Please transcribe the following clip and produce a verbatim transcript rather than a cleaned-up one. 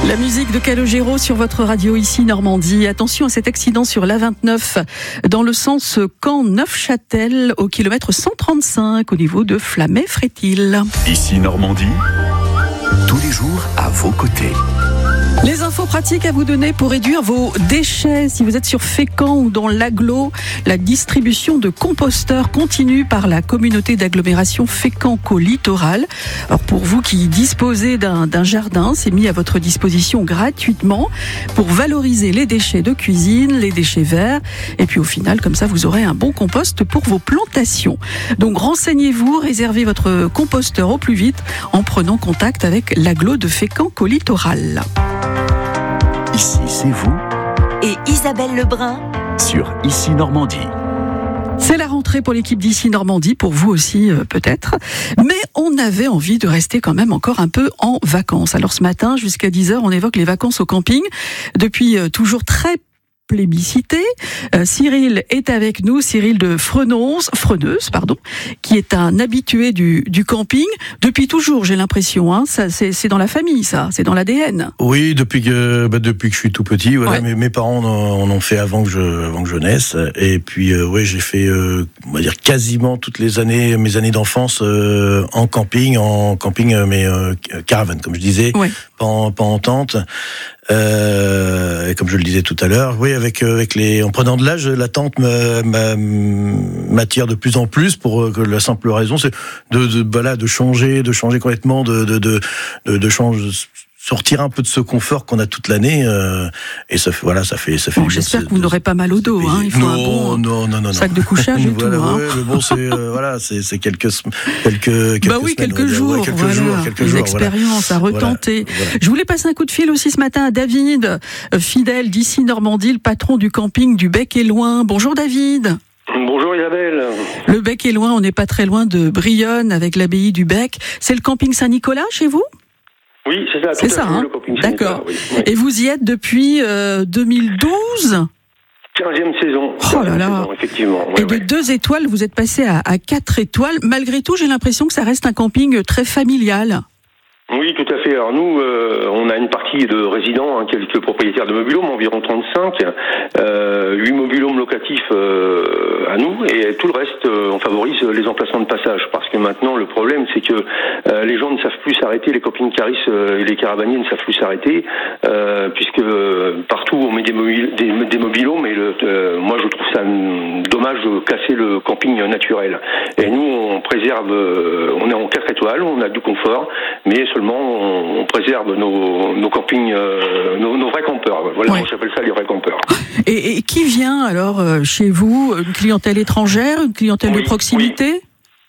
La musique de Calogero sur votre radio ici Normandie. Attention à cet accident sur l'A vingt-neuf dans le sens Caen-Neufchâtel au kilomètre cent trente-cinq au niveau de Flamet-Frétil. Ici Normandie, tous les jours à vos côtés. Les infos pratiques à vous donner pour réduire vos déchets. Si vous êtes sur Fécamp ou dans l'Agglo, la distribution de composteurs continue par la communauté d'agglomération Fécamp-Littoral. Alors pour vous qui disposez d'un, d'un jardin, c'est mis à votre disposition gratuitement pour valoriser les déchets de cuisine, les déchets verts. Et puis au final, comme ça, vous aurez un bon compost pour vos plantations. Donc renseignez-vous, réservez votre composteur au plus vite en prenant contact avec l'Agglo de Fécamp-Littoral. Ici, c'est vous. Et Isabelle Lebrun Sur Ici Normandie. C'est la rentrée pour l'équipe d'Ici Normandie, pour vous aussi euh, peut-être. Mais on avait envie de rester quand même encore un peu en vacances. Alors ce matin, jusqu'à dix heures, on évoque les vacances au camping. Depuis euh, toujours très plébiscité. Euh, Cyril est avec nous, Cyril de Frenonce, Freneuse, pardon, qui est un habitué du, du camping depuis toujours, j'ai l'impression. Hein, ça, c'est, c'est dans la famille, ça, c'est dans l'A D N. Oui, depuis que bah, depuis que je suis tout petit, voilà, ouais. mes, mes parents en ont fait avant que je avant que je naisse, et puis euh, ouais, j'ai fait, euh, on va dire quasiment toutes les années, mes années d'enfance euh, en camping, en camping, euh, mais euh, caravane, comme je disais, ouais. pas, en, pas en tente. Euh, et comme je le disais tout à l'heure, oui, avec avec les, en prenant de l'âge, la tente me, me, m'attire de plus en plus pour que la simple raison, c'est de, de, voilà, de changer, de changer complètement, de, de, de, de, de changer, sortir un peu de ce confort qu'on a toute l'année, euh, et ça fait, voilà, ça fait, ça fait. Bon, j'espère que vous n'aurez pas mal au dos, hein. Il faut non, un bon non, non, non, sac de couchage et voilà, tout. Hein. Ouais, mais bon, c'est euh, voilà, c'est, c'est quelques, quelques, quelques. Bah oui, semaines, quelques jours, ouais, quelques voilà, jours, quelques une jours, expérience voilà. à retenter. Voilà, voilà. Je voulais passer un coup de fil aussi ce matin à David, fidèle d'Ici Normandie, le patron du camping du Bec et Loin. Bonjour David. Bonjour Isabelle. Le Bec et Loin, on n'est pas très loin de Brionne avec l'abbaye du Bec. C'est le camping Saint-Nicolas chez vous ? Oui, c'est ça. C'est tout ça, à fait, hein. le camping D'accord. Oui, oui. Et vous y êtes depuis euh, deux mille douze ? quinzième saison. Oh là là. Saison, effectivement. Et Ouais, de ouais. deux étoiles, vous êtes passé à, à quatre étoiles. Malgré tout, j'ai l'impression que ça reste un camping très familial. Oui, tout à fait. Alors nous, euh, on a une partie de résidents, hein, quelques propriétaires de mobil-homes, environ trente-cinq, euh, huit mobil-homes locatifs euh, à nous, et tout le reste, euh, on favorise les emplacements de passage, parce que maintenant, le problème, c'est que euh, les gens ne savent plus s'arrêter, les camping-caristes euh, et les caravaniers ne savent plus s'arrêter, euh, puisque euh, partout on met des, mobil- des, des mobil-homes, et le, euh, moi je trouve ça hum, dommage de casser le camping naturel. Et nous, on préserve, euh, on est en quatre étoiles, on a du confort, mais seulement on, on préserve nos, nos campings, euh, nos, nos vrais campeurs. Voilà, Ouais. on s'appelle ça les vrais campeurs. Et, et qui vient alors euh, chez vous ? Une clientèle étrangère, une clientèle Oui, de proximité ?